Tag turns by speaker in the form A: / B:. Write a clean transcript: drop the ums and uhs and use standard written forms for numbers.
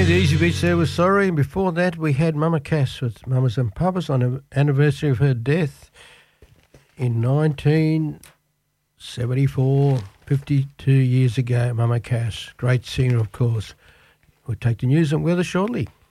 A: The Easy Beats there was Sorry, and before that we had Mama Cass with Mamas and Papas on the anniversary of her death in 1974, 52 years ago. Mama Cass, great singer of course. We'll take the news and weather shortly.